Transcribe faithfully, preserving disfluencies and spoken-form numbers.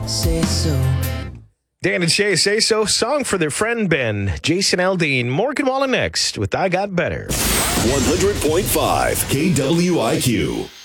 Say so. Dan and Shay Say So, song for their friend Ben. Jason Aldean, Morgan Wallen next with I Got Better. one hundred point five K W I Q.